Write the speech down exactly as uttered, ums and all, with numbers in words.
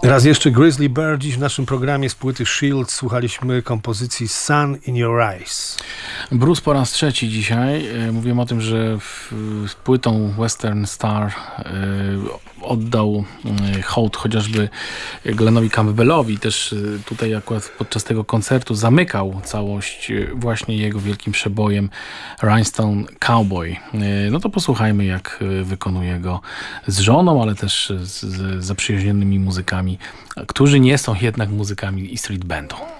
Raz jeszcze Grizzly Bear. Dziś w naszym programie z płyty Shield słuchaliśmy kompozycji Sun in Your Eyes. Bruce po raz trzeci dzisiaj. Mówiłem o tym, że z płytą Western Star oddał hołd chociażby Glennowi Campbellowi. Też tutaj akurat podczas tego koncertu zamykał całość właśnie jego wielkim przebojem Rhinestone Cowboy. No to posłuchajmy, jak wykonuje go z żoną, ale też z, z zaprzyjaźnionymi muzykami, którzy nie są jednak muzykami E Street Bandu.